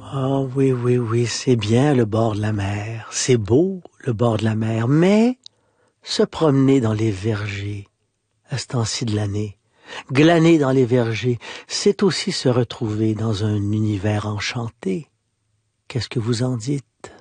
Ah oui, oui, oui, c'est bien le bord de la mer, c'est beau le bord de la mer, mais se promener dans les vergers, à ce temps-ci de l'année, glaner dans les vergers, c'est aussi se retrouver dans un univers enchanté. Qu'est-ce que vous en dites?